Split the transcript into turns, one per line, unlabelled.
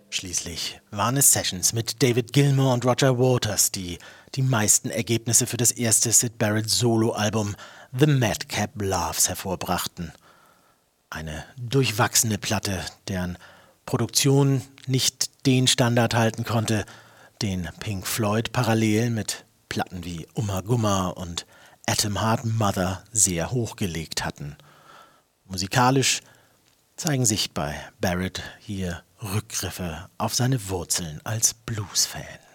Schließlich waren es Sessions mit David Gilmour und Roger Waters, die die meisten Ergebnisse für das erste Syd Barrett Soloalbum The Madcap Loves hervorbrachten. Eine durchwachsene Platte, deren Produktion nicht den Standard halten konnte, den Pink Floyd parallel mit Platten wie Ummagumma und Atom Heart Mother sehr hochgelegt hatten. Musikalisch zeigen sich bei Barrett hier Rückgriffe auf seine Wurzeln als Blues-Fan.